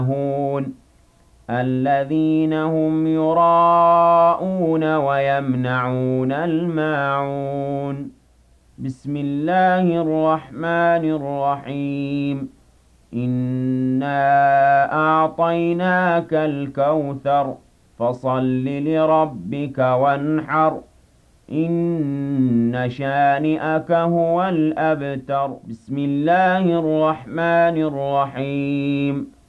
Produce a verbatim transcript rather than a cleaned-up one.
هون الذين هم يراءون ويمنعون الماعون بسم الله الرحمن الرحيم إنا أعطيناك الكوثر فصل لربك وانحر إن شانئك هو الأبتر بسم الله الرحمن الرحيم